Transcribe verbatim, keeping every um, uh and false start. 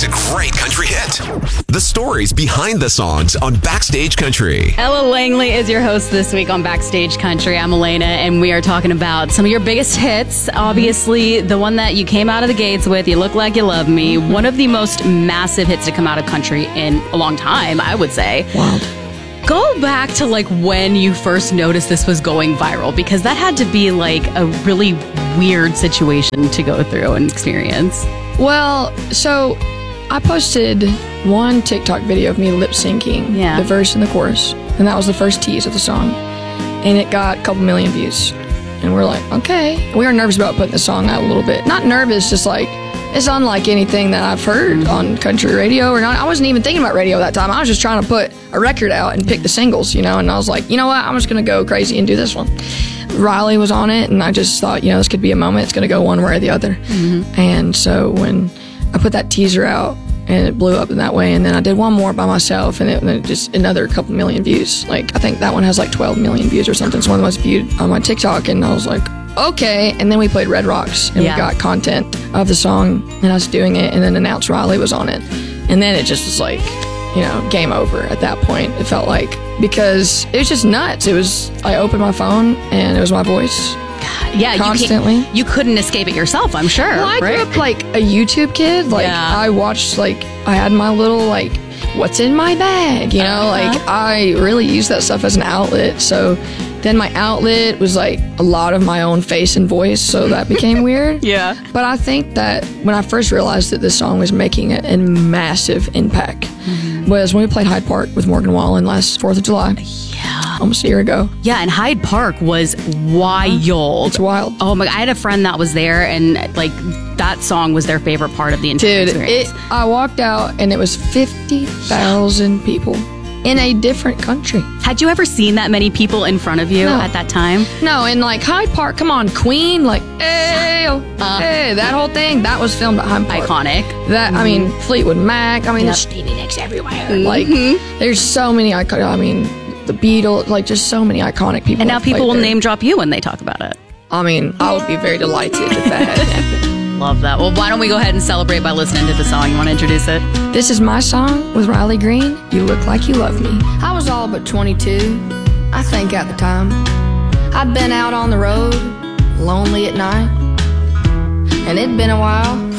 a great country hit. The stories behind the songs on Backstage Country. Ella Langley is your host this week on Backstage Country. I'm Elena, and we are talking about some of your biggest hits. Obviously, the one that you came out of the gates with, You Look Like You Love Me, one of the most massive hits to come out of country in a long time, I would say. Wild. Go back to like when you first noticed this was going viral, because that had to be like a really weird situation to go through and experience. Well, so I posted one TikTok video of me lip syncing Yeah. the verse and the chorus, and that was the first tease of the song, and it got a couple million views. And we're like, okay. We were nervous about putting the song out a little bit. Not nervous, just like, it's unlike anything that I've heard mm-hmm. on country radio or not. I wasn't even thinking about radio that time. I was just trying to put a record out and pick the singles, you know, and I was like, you know what, I'm just going to go crazy and do this one. Riley was on it, and I just thought, you know, this could be a moment. It's going to go one way or the other. Mm-hmm. And so when I put that teaser out, and it blew up in that way, and then I did one more by myself, and it, and it just another couple million views. Like, I think that one has like twelve million views or something. It's one of the most viewed on my TikTok, and I was like, okay. And then we played Red Rocks, and yeah. we got content of the song, and I was doing it, and then announced Riley was on it. And then it just was like, you know, game over at that point. It felt like, because it was just nuts. It was, I opened my phone, and it was my voice. Yeah, constantly. You, you couldn't escape it yourself, I'm sure. Well, I right? grew up like a YouTube kid. Like, yeah. I watched, like, I had my little, like, what's in my bag, you know? Uh-huh. Like, I really used that stuff as an outlet. So then my outlet was, like, a lot of my own face and voice, so that became weird. Yeah. But I think that when I first realized that this song was making a, a massive impact mm-hmm. was when we played Hyde Park with Morgan Wallen last fourth of July. Yeah. Almost a year ago. Yeah, and Hyde Park was wild. It's wild. Oh my, I had a friend that was there, and like that song was their favorite part of the entire Dude, experience. It, I walked out, and it was fifty thousand people in a different country. Had you ever seen that many people in front of you No. at that time? No, and like Hyde Park, come on, Queen, like, hey, oh, Uh, hey, that whole thing, that was filmed at Hyde Park. Iconic. That, I mean, Fleetwood Mac, I mean, Yep. there's Stevie Nicks everywhere. Like, there's so many iconic, I mean, the Beatles, like, just so many iconic people. And now that people played will there. name drop you when they talk about it. I mean, I would be very delighted if that had happened. Love that. Well, why don't we go ahead and celebrate by listening to the song? You want to introduce it? This is my song with Riley Green, You Look Like You Love Me. I was all but twenty-two, I think at the time. I'd been out on the road, lonely at night, and it'd been a while